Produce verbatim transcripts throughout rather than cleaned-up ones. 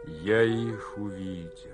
Я их увидел,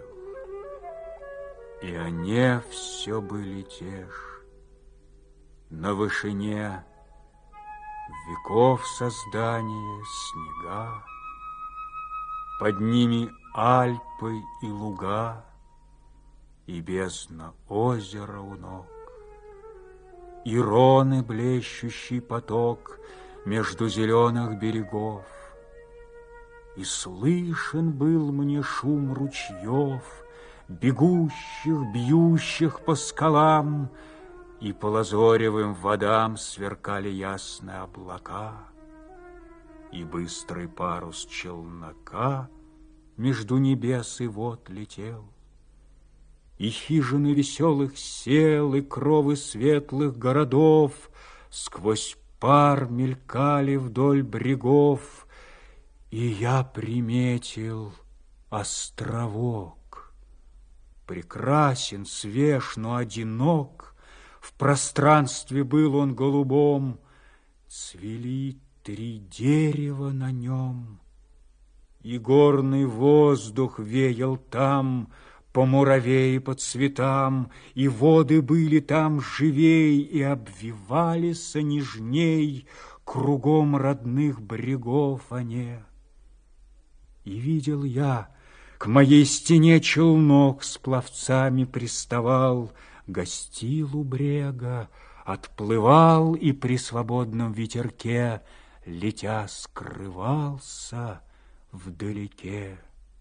и они все были те ж. На вышине веков создания снега, под ними Альпы и луга, и бездна озера у ног, и Роны блещущий поток между зеленых берегов. И слышен был мне шум ручьев, бегущих, бьющих по скалам, и по лазоревым водам сверкали ясные облака, и быстрый парус челнока между небес и вод летел, и хижины веселых сел, и кровы светлых городов сквозь пар мелькали вдоль брегов, и я приметил островок. Прекрасен, свеж, но одинок, в пространстве был он голубом, цвели три дерева на нем, и горный воздух веял там по муравей по цветам, и воды были там живей, и обвивались нежней кругом родных брегов они. И видел я, к моей стене челнок с пловцами приставал, гостил у брега, отплывал и при свободном ветерке, летя, скрывался вдалеке.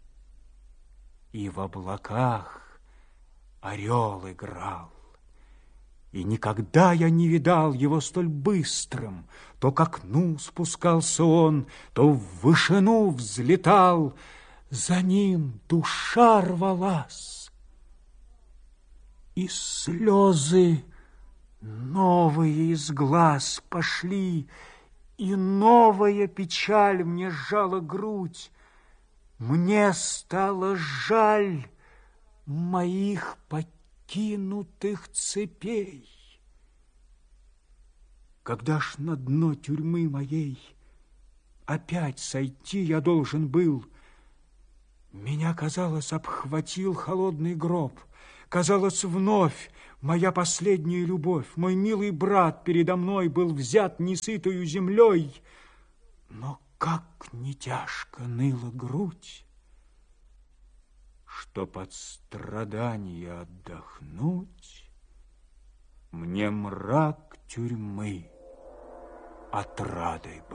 И в облаках орел играл, и никогда я не видал его столь быстрым. То к окну спускался он, то в вышину взлетал, за ним душа рвалась, и слезы новые из глаз пошли, и новая печаль мне сжала грудь. Мне стало жаль моих покинутых цепей. Когда ж на дно тюрьмы моей опять сойти я должен был, меня, казалось, обхватил холодный гроб. Казалось, вновь моя последняя любовь, мой милый брат передо мной был взят несытою землей. Но как не тяжко ныла грудь, чтоб от страдания отдохнуть, мне мрак тюрьмы отрадой был.